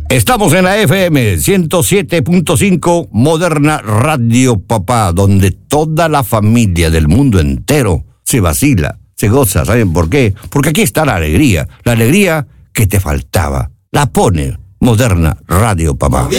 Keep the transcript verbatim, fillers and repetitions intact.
Estamos en la F M ciento siete punto cinco, Moderna Radio Papá, donde toda la familia del mundo entero se vacila, se goza. ¿Saben por qué? Porque aquí está la alegría, la alegría que te faltaba. La pone Moderna Radio Papá.